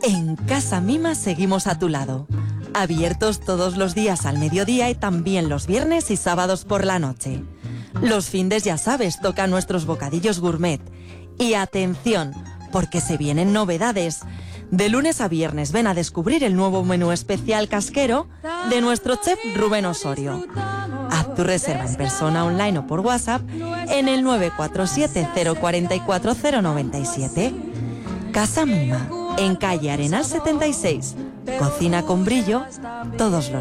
En Casa Mima seguimos a tu lado. Abiertos todos los días al mediodía y también los viernes y sábados por la noche. Los findes, ya sabes, tocan nuestros bocadillos gourmet. Y atención, porque se vienen novedades. De lunes a viernes ven a descubrir el nuevo menú especial casquero de nuestro chef Rubén Osorio. Haz tu reserva en persona, online o por WhatsApp en el 947 044 097. Casa Mima, en calle Arenal 76. Cocina con brillo todos los